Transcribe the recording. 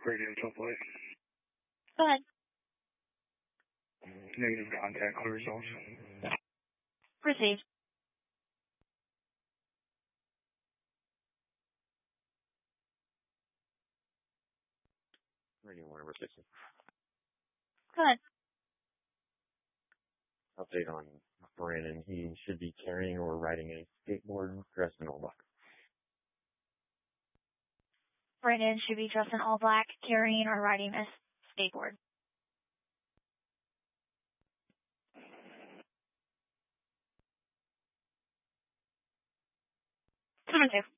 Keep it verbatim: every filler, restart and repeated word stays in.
Radio Triple Go ahead. Negative contact clear results. Received. Radio one over sixty. Go ahead. Update on Brandon. He should be carrying or riding a skateboard dressed in all black. Brandon should be dressed in all black, carrying or riding a skateboard. Seven two.